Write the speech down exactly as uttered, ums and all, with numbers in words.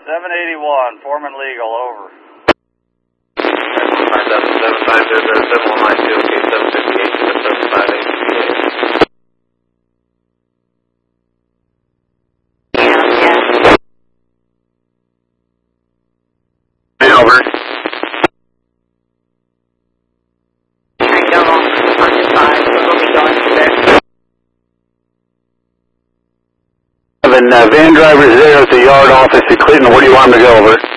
seven eighty-one, Foreman Legal, over. nine seven seven five zero zero seven one nine two, okay, seven fifty-eight, seven seven five eight. Over. Uh, van driver zero at the yard office at Clinton. Where do you want him to go, over?